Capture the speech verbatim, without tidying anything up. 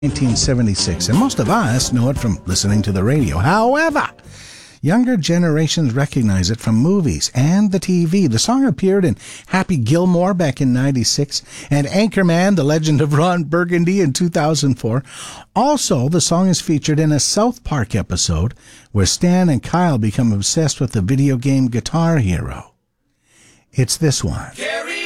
nineteen seventy-six, and most of us know it from listening to the radio. However, younger generations recognize it from movies and the T V. The song appeared in Happy Gilmore back in ninety-six and Anchorman, The Legend of Ron Burgundy in two thousand four. Also, the song is featured in a South Park episode where Stan and Kyle become obsessed with the video game Guitar Hero. It's this one. Carry